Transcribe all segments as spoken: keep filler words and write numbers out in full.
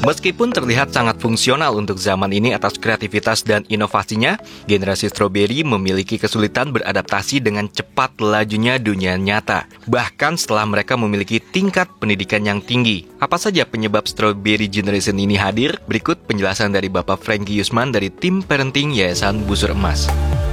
Meskipun terlihat sangat fungsional untuk zaman ini atas kreativitas dan inovasinya, generasi stroberi memiliki kesulitan beradaptasi dengan cepat lajunya dunia nyata. Bahkan setelah mereka memiliki tingkat pendidikan yang tinggi. Apa saja penyebab strawberry generation ini hadir? Berikut penjelasan dari Bapak Franky Yusman dari tim parenting Yayasan Busur Emas.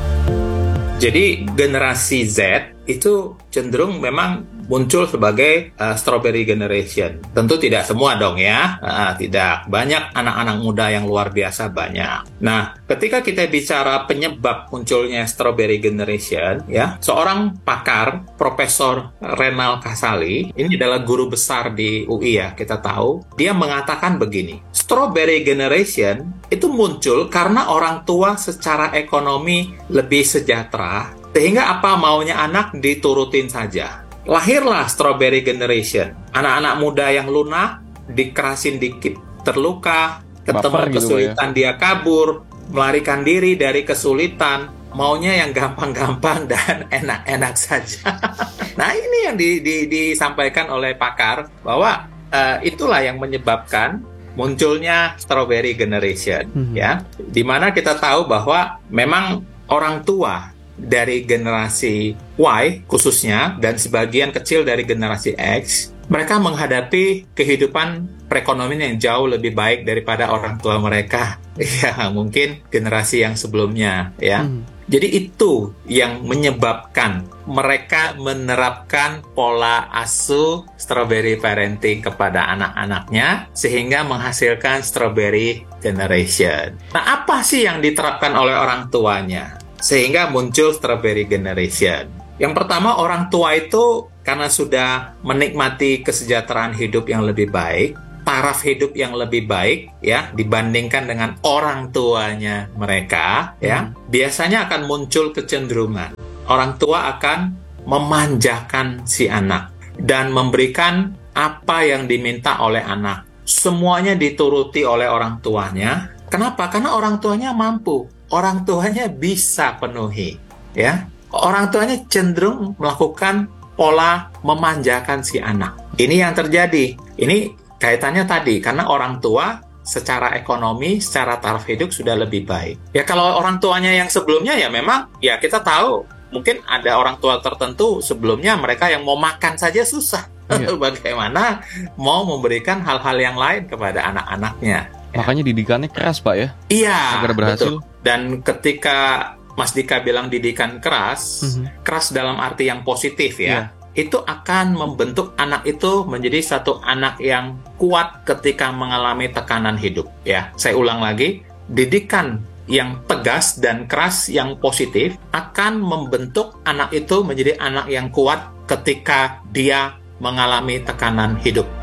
Jadi generasi Z itu cenderung memang muncul sebagai uh, strawberry generation. Tentu tidak semua dong ya, uh, tidak. Banyak anak-anak muda yang luar biasa banyak. Nah, ketika kita bicara penyebab munculnya strawberry generation, ya, seorang pakar, Profesor Renal Kasali, ini adalah guru besar di U I ya, kita tahu, dia mengatakan begini, strawberry generation itu muncul karena orang tua secara ekonomi lebih sejahtera, sehingga apa maunya anak diturutin saja. Lahirlah strawberry generation. Anak-anak muda yang lunak, dikerasin dikit, terluka, ketemu Baper gitu, kesulitan ya. Dia kabur, melarikan diri dari kesulitan, maunya yang gampang-gampang dan enak-enak saja. Nah, ini yang di, di, disampaikan oleh pakar, bahwa uh, itulah yang menyebabkan munculnya strawberry generation, hmm. ya, dimana kita tahu bahwa memang orang tua dari generasi Y khususnya dan sebagian kecil dari generasi X, mereka menghadapi kehidupan perekonomian yang jauh lebih baik daripada orang tua mereka, ya mungkin generasi yang sebelumnya, ya. Hmm. Jadi itu yang menyebabkan mereka menerapkan pola asuh strawberry parenting kepada anak-anaknya sehingga menghasilkan strawberry generation. Nah, apa sih yang diterapkan oleh orang tuanya sehingga muncul strawberry generation? Yang pertama, orang tua itu karena sudah menikmati kesejahteraan hidup yang lebih baik, taraf hidup yang lebih baik ya dibandingkan dengan orang tuanya mereka ya, hmm. biasanya akan muncul kecenderungan orang tua akan memanjakan si anak dan memberikan apa yang diminta oleh anak. Semuanya dituruti oleh orang tuanya. Kenapa? Karena orang tuanya mampu. Orang tuanya bisa penuhi, ya. Orang tuanya cenderung melakukan pola memanjakan si anak. Ini yang terjadi. Ini kaitannya tadi, karena orang tua secara ekonomi, secara taraf hidup sudah lebih baik. Ya kalau orang tuanya yang sebelumnya ya memang, ya kita tahu, mungkin ada orang tua tertentu sebelumnya mereka yang mau makan saja susah. Iya. Bagaimana mau memberikan hal-hal yang lain kepada anak-anaknya. Makanya didikannya keras, Pak, ya? Iya, agar berhasil. Betul. Dan ketika Mas Dika bilang didikan keras, mm-hmm. keras dalam arti yang positif ya, yeah. itu akan membentuk anak itu menjadi satu anak yang kuat ketika mengalami tekanan hidup. Ya, saya ulang lagi, didikan yang tegas dan keras yang positif akan membentuk anak itu menjadi anak yang kuat ketika dia mengalami tekanan hidup.